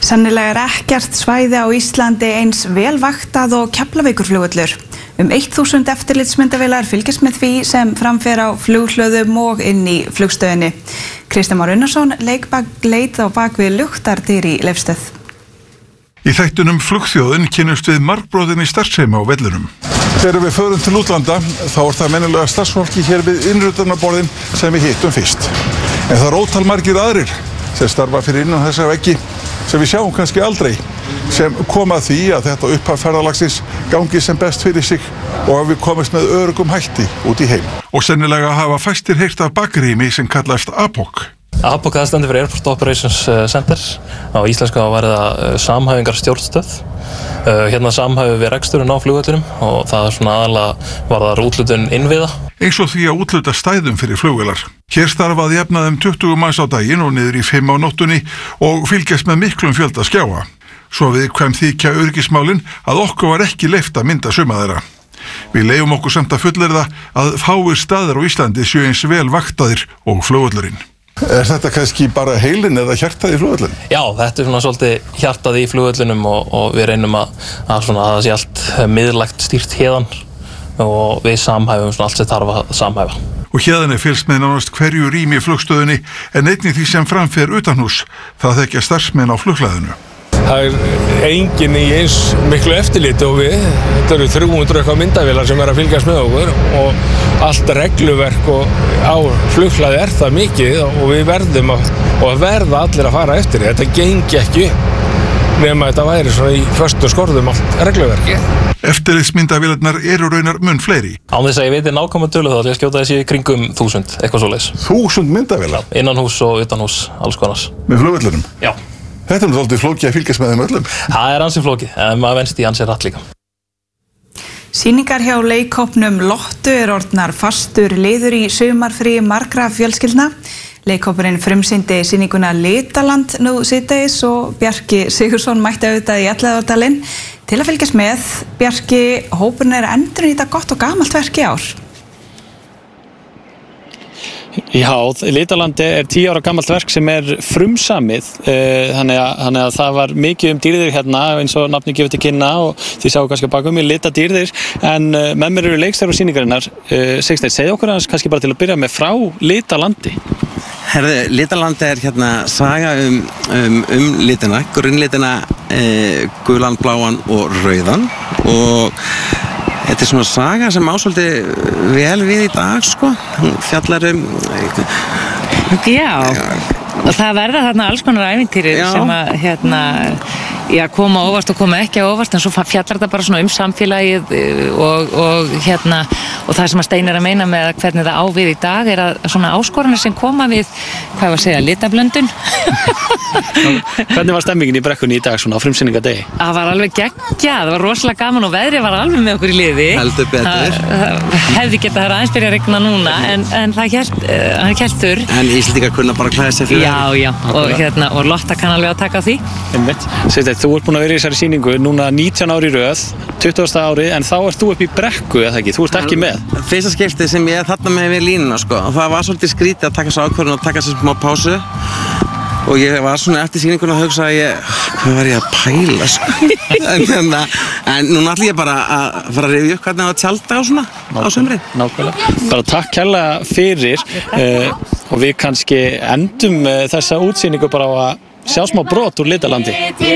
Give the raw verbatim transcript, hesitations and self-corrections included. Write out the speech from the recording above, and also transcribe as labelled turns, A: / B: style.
A: Sennilega er ekkert svæði á Íslandi eins vel vaktað og Keflavíkurflugvöllur. Um þúsund eftirlitsmyndavélar fylgjast með því sem framfer á flughlöðum og inn í flugstöðinni. Kristján Már Unnarsson leit á bak við luktardyr í Leifsstöð.
B: Í þættunum Flugþjóðin kynnumst við margbrotinni starfsemi á vellinum. Þegar við förum til útlanda þá er það mennilega starfsfólki hér við innritunarborðin sem við hittum fyrst. En það er ótal margir aðrir sem starfa fyrir innan þessa veggi sem við sjáum kannski aldrei, sem koma að því að þetta upphaf ferðalagsins gangi sem best fyrir sig og að við komast með öruggum hætti út í heim. Og sennilega hafa fæstir heyrt af bakrými sem kallast A P O C.
C: A P O C stendur fyrir Airport Operations Center. Á íslensku var það samhæfingar stjórnstöð. Hérna samhæfum við reksturinn á flugvöllunum og það er svona aðalega varðar úthlutun innviða.
B: Eins og því að útluta stæðum fyrir flugvélar. Hér starfaði jafnaðum tuttugu manns á daginn og niður í fimm á nóttunni og fylgjast með miklum fjölda skjáa. Svo viðkvæm þykja öryggismálin að okkur var ekki leyft að mynda suma þeirra. Við leyfum okkur samt að fullyrða að fáir staðir á Íslandi séu eins vel vaktaðir og flugvöllurinn. Er þetta kannski bara heilin eða hjartað í flugvöllunum?
C: Já, þetta er svona svolítið hjartað í flugvöllunum og, og við reynum að, að, svona, að það sé allt miðlægt stýrt héðan og við samhæfum svona allt sem þarf að samhæfa.
B: Og héðan er fylgst með nánast hverju rými í flugstöðinni en einnig því sem framfer utanhús, það þekkja starfsmenn á flughlaðinu.
D: Það er enginn í eins miklu eftirliti og við. Þetta eru þrjú hundruð eitthvað myndavélar sem er að fylgjast með okkur og allt regluverk og á flughlaði er það mikið og við verðum að, og verða allir að fara eftir. Þetta gengi ekki upp nema þetta væri svona í föstu skorðum allt regluverki.
B: Eftirlitsmyndavélarnar eru raunar mun fleiri.
C: Án þess að ég veit nákvæma tölu þá ætla ég að skjóta þessi kringum þúsund, eitthvað svoleiðis.
B: Þúsund myndavélar?
C: Innanhús og utanhús, alls konars.
B: Með flugvöllunum?
C: Já.
B: Þetta er náttúrulega flókið að fylgjast með þeim öllum.
C: Það er ansi flókið, en maður venst í ansi rætt líka.
A: Sýningar hjá leikhópnum Lottu er orðnar fastur liður í sumarfríi margra fjölskyldna. Leikhópurinn frumsýndi sýninguna Litaland nú síðdegis og Bjarki Sigurðsson mætti auðvitað í Elliðaárdalinn til að fylgjast með. Bjarki, hópurinn er að endurnýta gott og gamalt verk í ár.
E: Já, Litaland er tíu ára gamalt verk sem er frumsamið, þannig að, þannig að það var mikið um dýrðir hérna eins og nafni gefið til kynna og þið sáu kannski bakum í lita dýrðir, en með mér eru leikstjóri sýningarinnar. Sigsteinn, segðu okkur aðeins kannski bara til að byrja með frá Litalandi.
F: Herðu, Litaland er hérna saga um, um, um litina, grunnlitina, e, gulan, bláan og rauðan og þetta er svona saga sem ásvöldi vel við í dag, sko. Hún fjallar um...
G: Já, og það verða þarna alls konar ævintýri sem að, hérna, já, koma óvart og koma ekki óvart, en svo fjallar þetta bara svona um samfélagið og, og, hérna, og það sem að Steinn er að meina með hvernig það á við í dag er að svona áskoranir sem koma við, hvað var að segja, litablöndun.
E: Hvernig var stemmingin í brekkunni í dag svona á frumsýningadegi?
G: Það var alveg geggjað, það var rosalega gaman og veðrið var alveg með okkur í liði.
F: Heldur betur.
G: Það hefði getað það aðeins byrja að rigna núna, en, en það hélt, uh, héltur.
F: En Íslendingar kunna bara klæða sig fyrir.
G: Já, já, og, hérna, og Lotta kann alveg að taka á því.
E: Einmitt. Sigsteinn, þú ert búin að vera í þessari sýningu núna nítján ári í röð, tuttugasta ári, en þá ert þú upp í brekku, eða ekki? Þú ert ekki með.
F: Fyrsta skiptið sem ég er þarna með við línuna, sko, og það var svolítið skrítið að taka svo ákvörðun og taka sér smá pásu og ég var svona eftir sýninguna að hugsa að ég, hvað var ég að pæla, sko. en, en núna ætlum ég bara að fara að rifja upp hvernig það var tjálta á svona á sumri.
E: Nákvæmlega. Bara takk kærlega fyrir uh, og við kannski endum uh, þessa útsýningu bara á að sjá smá brot úr Litalandi.